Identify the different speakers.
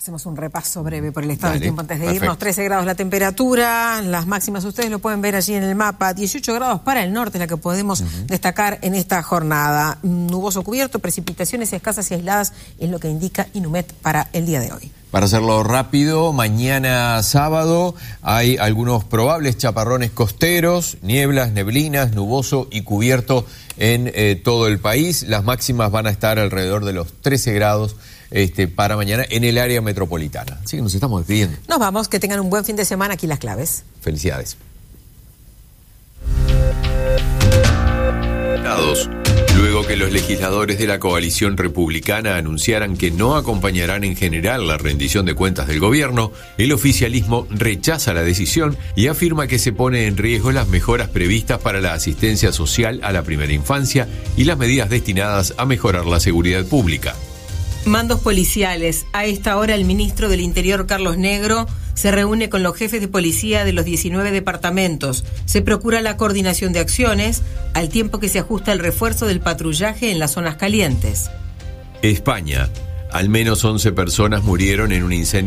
Speaker 1: Hacemos un repaso breve por el estado del
Speaker 2: Dale,
Speaker 1: tiempo antes de
Speaker 2: perfecto.
Speaker 1: irnos. 13 grados la temperatura, las máximas ustedes lo pueden ver allí en el mapa. 18 grados para el norte, la que podemos destacar en esta jornada. Nuboso cubierto, precipitaciones escasas y aisladas es lo que indica Inumet para el día de hoy.
Speaker 2: Para hacerlo rápido, mañana sábado hay algunos probables chaparrones costeros, nieblas, neblinas, nuboso y cubierto en todo el país. Las máximas van a estar alrededor de los 13 grados para mañana en el área metropolitana. Así que nos estamos despidiendo.
Speaker 1: Nos vamos, que tengan un buen fin de semana. Aquí las claves.
Speaker 2: Felicidades.
Speaker 3: Luego que los legisladores de la coalición republicana anunciaran que no acompañarán en general la rendición de cuentas del gobierno, el oficialismo rechaza la decisión y afirma que se pone en riesgo las mejoras previstas para la asistencia social a la primera infancia y las medidas destinadas a mejorar la seguridad pública.
Speaker 1: Mandos policiales. A esta hora el ministro del Interior, Carlos Negro, se reúne con los jefes de policía de los 19 departamentos. Se procura la coordinación de acciones al tiempo que se ajusta el refuerzo del patrullaje en las zonas calientes.
Speaker 3: España. Al menos 11 personas murieron en un incendio